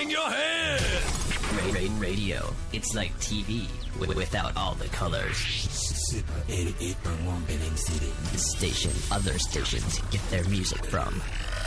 bang your head! Rain Radio. It's like TV without all the colors. Super 88.1 Penang City. The station other stations get their music from.